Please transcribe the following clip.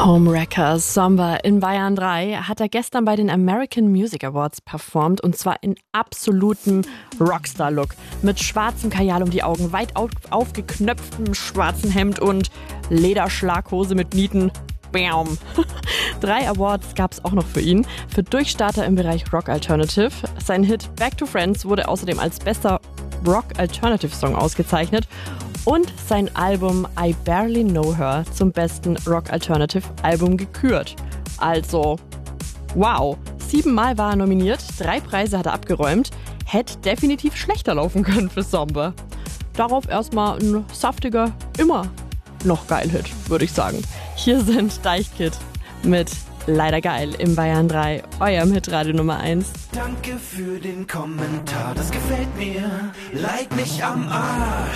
Homewrecker Samba in Bayern 3 hat er gestern bei den American Music Awards performt, und zwar in absolutem Rockstar-Look. Mit schwarzem Kajal um die Augen, weit aufgeknöpftem schwarzen Hemd und Lederschlaghose mit Nieten. Bam. 3 Awards gab es auch noch für ihn. Für Durchstarter im Bereich Rock Alternative. Sein Hit Back to Friends wurde außerdem als bester Rock Alternative Song ausgezeichnet. Und sein Album I Barely Know Her zum besten Rock Alternative Album gekürt. Also, wow. 7-mal war er nominiert, 3 Preise hat er abgeräumt. Hätte definitiv schlechter laufen können für Samba. Darauf erstmal ein saftiger, immer noch geil Hit, würde ich sagen. Hier sind Deichkind mit Leider geil im Bayern 3, eurem Hitradio Nummer 1. Danke für den Kommentar, das gefällt mir. Like mich am Arsch.